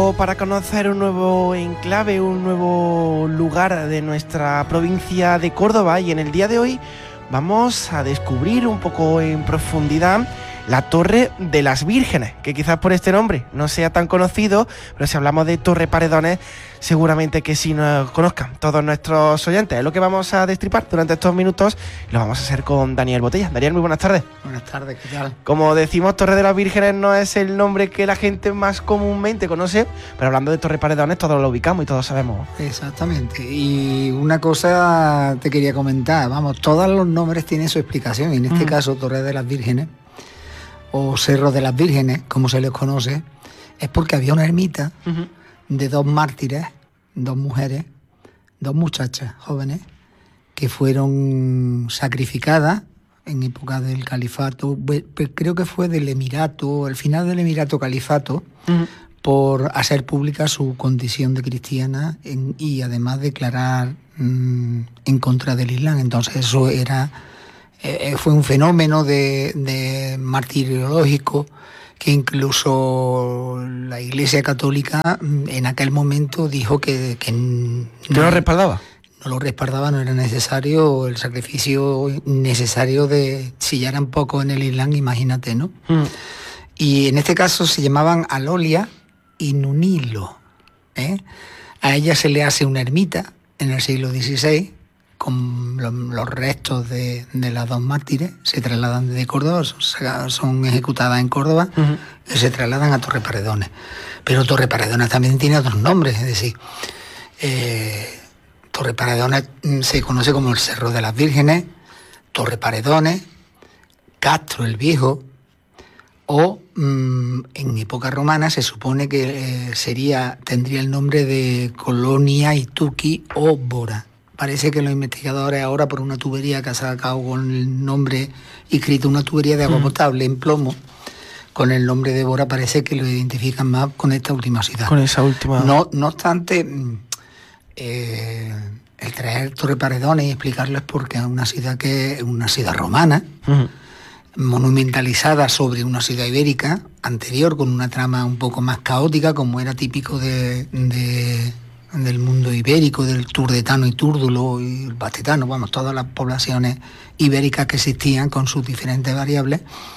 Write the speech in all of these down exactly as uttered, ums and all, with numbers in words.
Para conocer un nuevo enclave, un nuevo lugar de nuestra provincia de Córdoba, y en el día de hoy vamos a descubrir un poco en profundidad la Torre de las Vírgenes, que quizás por este nombre no sea tan conocido, pero si hablamos de Torre Paredones, seguramente que sí nos conozcan todos nuestros oyentes. Es lo que vamos a destripar durante estos minutos y lo vamos a hacer con Daniel Botella. Daniel, muy buenas tardes. Buenas tardes, ¿qué tal? Como decimos, Torre de las Vírgenes no es el nombre que la gente más comúnmente conoce, pero hablando de Torre Paredones todos lo ubicamos y todos sabemos. Exactamente, y una cosa te quería comentar, vamos, todos los nombres tienen su explicación, y en este mm. caso Torre de las Vírgenes, o Cerro de las Vírgenes, como se les conoce, es porque había una ermita uh-huh. de dos mártires, dos mujeres, dos muchachas jóvenes, que fueron sacrificadas en época del califato, creo que fue del emirato, el final del emirato califato, uh-huh. por hacer pública su condición de cristiana en, y además declarar mmm, en contra del Islam. Entonces eso era... Eh, fue un fenómeno de, de martiriológico que incluso la Iglesia Católica en aquel momento dijo que, que no, ¿no lo respaldaba? No lo respaldaba, no era necesario el sacrificio necesario de si ya eran pocos en el Islam, imagínate, ¿no? Mm. Y en este caso se llamaban Alolia y Nunilo, ¿eh? A ella se le hace una ermita en el siglo dieciséis con los, los restos de, de las dos mártires, se trasladan desde Córdoba, son, son ejecutadas en Córdoba, uh-huh. y se trasladan a Torre Paredones. Pero Torre Paredones también tiene otros nombres, es decir, eh, Torre Paredones se conoce como el Cerro de las Vírgenes, Torre Paredones, Castro el Viejo, o mmm, en época romana se supone que eh, sería tendría el nombre de Colonia Ituqui o Bora. Parece que los investigadores ahora, por una tubería que ha sacado con el nombre inscrito, una tubería de agua mm. potable en plomo, con el nombre de Bora, parece que lo identifican más con esta última ciudad. Con esa última... No, no obstante, eh, el traer Torre Paredones y explicarlo es porque es una ciudad que es una ciudad romana, mm. monumentalizada sobre una ciudad ibérica anterior, con una trama un poco más caótica, como era típico de... de del mundo ibérico, del turdetano y túrdulo y el bastetano, vamos, todas las poblaciones ibéricas que existían con sus diferentes variables.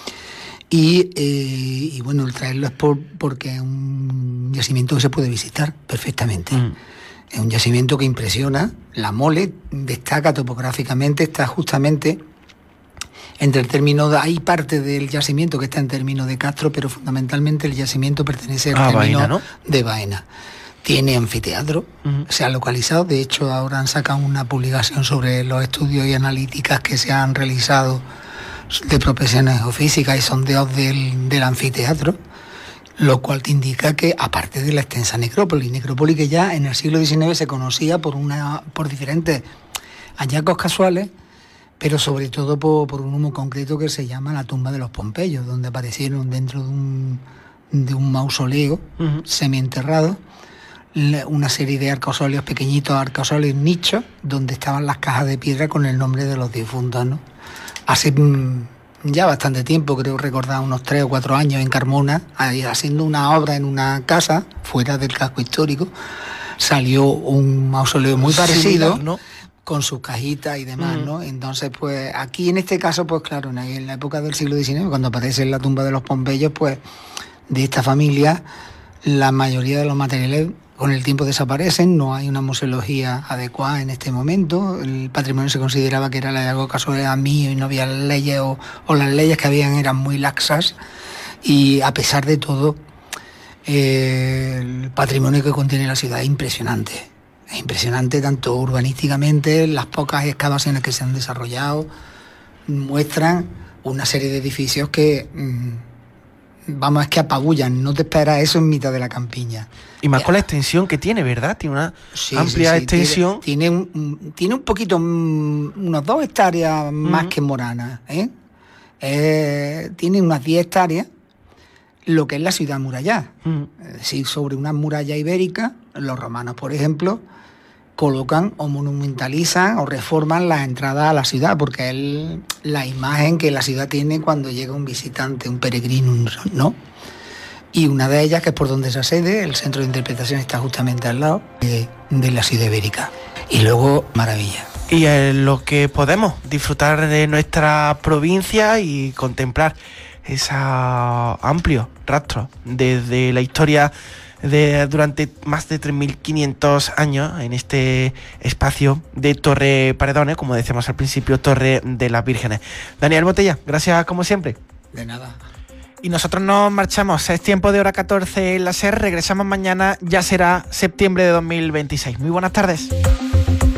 Y, eh, y bueno, el traerlo es por, porque es un yacimiento que se puede visitar perfectamente. Mm. Es un yacimiento que impresiona. La Mole destaca topográficamente, está justamente entre el término de, hay parte del yacimiento que está en término de Castro, pero fundamentalmente el yacimiento pertenece al ah, término Baena, ¿no? de Baena. Tiene anfiteatro, uh-huh. se ha localizado, de hecho ahora han sacado una publicación sobre los estudios y analíticas que se han realizado de prospecciones geofísicas y sondeos del, del anfiteatro, lo cual te indica que aparte de la extensa necrópolis, necrópolis que ya en el siglo diecinueve se conocía por, una, por diferentes hallazgos casuales, pero sobre todo por, por un humo concreto que se llama la tumba de los Pompeyos, donde aparecieron dentro de un, de un mausoleo uh-huh. semienterrado una serie de arcosolios pequeñitos, arcosolios nichos, donde estaban las cajas de piedra con el nombre de los difuntos, ¿no? Hace mmm, ya bastante tiempo, creo recordar unos tres o cuatro años en Carmona, ahí, haciendo una obra en una casa fuera del casco histórico, salió un mausoleo muy parecido, ¿no? Con sus cajitas y demás, mm. ¿no? Entonces, pues aquí en este caso, pues claro, en la época del siglo diecinueve, cuando aparece en la tumba de los Pompeyos, pues de esta familia, la mayoría de los materiales con el tiempo desaparecen, no hay una museología adecuada en este momento, el patrimonio se consideraba que era algo casual, era mío y no había leyes, o, o las leyes que habían eran muy laxas, y a pesar de todo, eh, el patrimonio que contiene la ciudad es impresionante, es impresionante tanto urbanísticamente, las pocas excavaciones que se han desarrollado muestran una serie de edificios que... Mmm, vamos, es que apabullan, no te esperas eso en mitad de la campiña. Y más ya. Con la extensión que tiene, ¿verdad? Tiene una sí, amplia sí, sí. extensión. Tiene, tiene, un, tiene un poquito, unos dos hectáreas más uh-huh. que Morana, ¿eh? Eh, tiene unas diez hectáreas, lo que es la ciudad amurallada. Uh-huh. Es decir, sobre una muralla ibérica, los romanos, por ejemplo, colocan o monumentalizan o reforman las entradas a la ciudad, porque es la imagen que la ciudad tiene cuando llega un visitante, un peregrino, ¿no? y una de ellas, que es por donde se sede, el centro de interpretación está justamente al lado de, de la ciudad ibérica. Y luego, maravilla. Y en lo que podemos disfrutar de nuestra provincia y contemplar ese amplio rastro desde la historia de durante más de tres mil quinientos años en este espacio de Torre Paredones, como decíamos al principio, Torre de las Vírgenes. Daniel Botella, gracias como siempre. De nada. Y nosotros nos marchamos, es tiempo de hora catorce en la SER, regresamos mañana, ya será septiembre de dos mil veintiséis. Muy buenas tardes.